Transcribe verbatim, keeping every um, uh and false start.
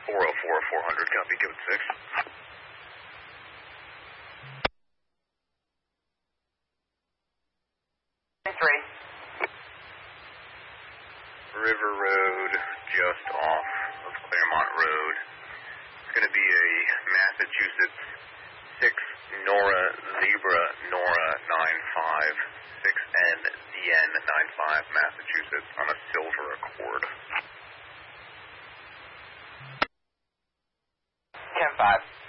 four oh four, four hundred, copy, give it six. Three. River Road, just off of Claremont Road. It's going to be a Massachusetts six Nora Zebra Nora nine five, six N D N nine five, Massachusetts, on a silver Accord. ten five.